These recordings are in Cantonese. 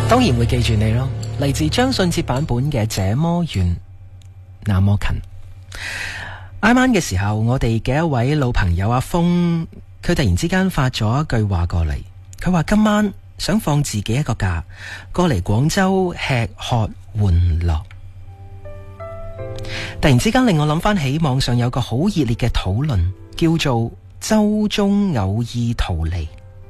當然會記住你咯，嚟自張信哲版本嘅這麼遠那麼近。啱啱嘅時候，我哋嘅一位老朋友阿峰，佢突然之間發咗一句話過嚟，佢話今晚想放自己一個假，過嚟廣州吃喝玩樂。突然之間令我諗翻起網上有個好熱烈嘅討論，叫做周中偶爾逃離。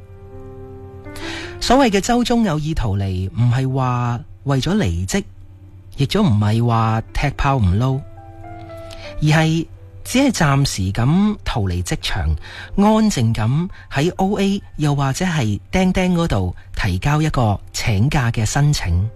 所謂嘅周中偶爾逃離，唔係話為咗離職，亦都唔係話踢炮唔撈，而係只係暫時咁逃離職場，安靜咁喺 OA 又或者係釘釘嗰度提交一個請假嘅申請。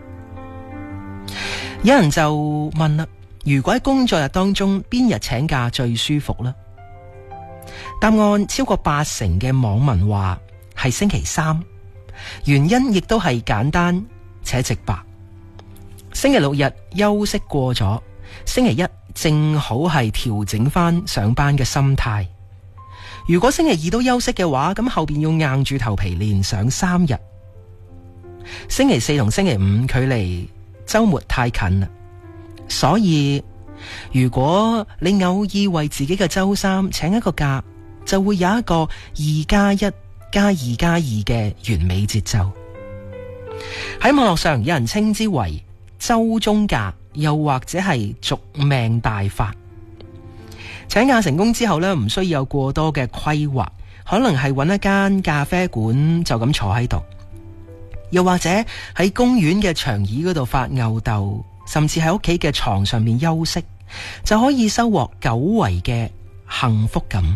有人就問啦，如果喺工作日當中邊日請假最舒服呢？答案超過80%嘅網民話係星期三，原因亦都係簡單且直白。星期六日休息過咗，星期一正好係調整翻上班嘅心態。如果星期二都休息嘅話，咁後邊要硬住頭皮連上3日。星期四同星期五距離周末太近啦，所以如果你偶爾為自己嘅周三請一個假，就會有一個2+1+2+2嘅完美節奏。喺網絡上有人稱之為周中假，又或者係續命大法。請假成功之後呢，唔需要有過多嘅規劃，可能係揾一間咖啡館就咁坐喺度，又或者喺公園嘅長椅嗰度發吽哣，甚至喺屋企嘅床上面休息，就可以收穫久違嘅幸福感。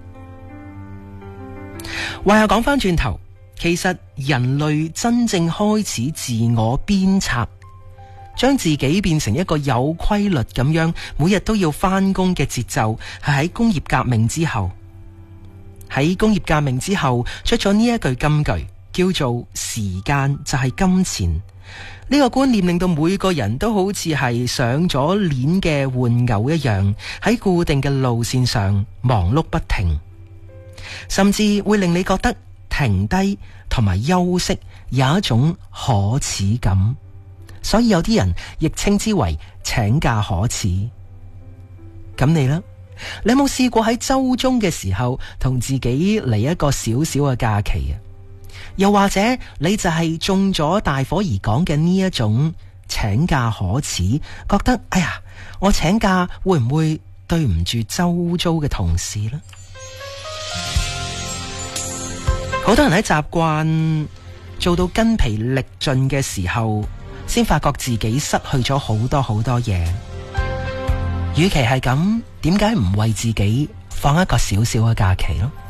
話又講翻轉頭，其實人類真正開始自我鞭策，將自己變成一個有規律咁樣每日都要翻工嘅節奏，係喺工業革命之後。喺工業革命之後出咗呢一句金句，叫做時間就係金錢。呢個觀念令到每個人都好似係上咗鏈嘅玩偶一樣，喺固定嘅路線上忙碌不停，甚至會令你覺得停低同埋休息有一種可恥感，所以有啲人亦稱之為請假可恥。咁你呢？你有冇試過喺周中嘅時候同自己嚟一個小小嘅假期啊？又或者你就係中咗大伙兒講嘅呢一種請假可恥，覺得哎呀，我請假會唔會對唔住周遭嘅同事呢？好多人喺習慣做到筋疲力盡嘅時候，先發覺自己失去咗好多好多嘢。與其係咁，點解唔為自己放一個小小嘅假期咯？